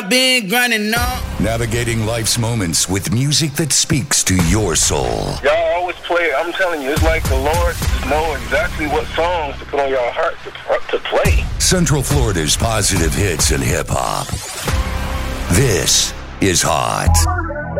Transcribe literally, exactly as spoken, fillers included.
been grinding on. Navigating life's moments with music that speaks to your soul. Y'all always play it. I'm telling you, it's like the Lord just know exactly what songs to put on your heart to, to play. Central Florida's positive hits and hip-hop. This is Hot.